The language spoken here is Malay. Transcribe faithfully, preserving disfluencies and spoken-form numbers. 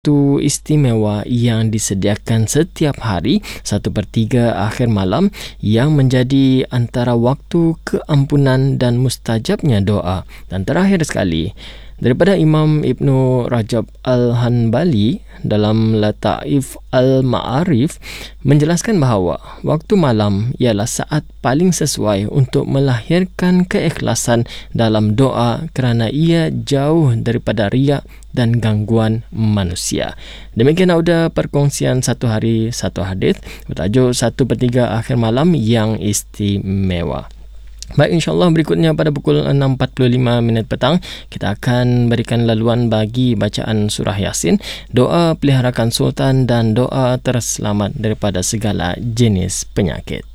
waktu istimewa yang disediakan setiap hari satu per tiga akhir malam yang menjadi antara waktu keampunan dan mustajabnya doa. Dan terakhir sekali, daripada Imam Ibnu Rajab Al-Hanbali dalam Lataif Al-Ma'arif menjelaskan bahawa waktu malam ialah saat paling sesuai untuk melahirkan keikhlasan dalam doa kerana ia jauh daripada riak dan gangguan manusia. Demikian audio perkongsian satu hari satu hadis bertajuk satu per tiga akhir malam yang istimewa. Baik, insyaAllah berikutnya pada pukul enam empat puluh lima minit petang kita akan berikan laluan bagi bacaan surah Yasin, doa peliharakan sultan dan doa terselamat daripada segala jenis penyakit.